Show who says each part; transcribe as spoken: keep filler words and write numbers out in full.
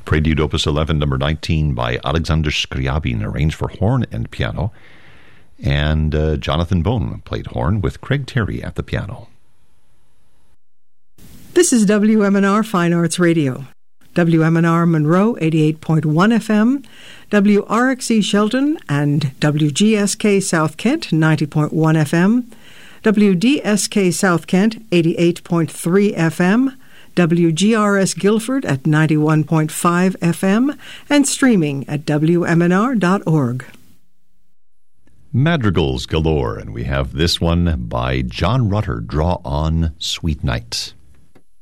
Speaker 1: Prelude Opus eleven, number nineteen, by Alexander Scriabin, arranged for horn and piano. And uh, Jonathan Bone played horn with Craig Terry at the piano.
Speaker 2: This is W M N R Fine Arts Radio. W M N R Monroe, eighty-eight point one F M, W R X E Shelton and W G S K South Kent, ninety point one F M, W D S K South Kent, eighty-eight point three F M, W G R S Guilford at ninety-one point five F M, and streaming at W M N R dot org.
Speaker 1: Madrigals galore, and we have this one by John Rutter, Draw On, Sweet Night.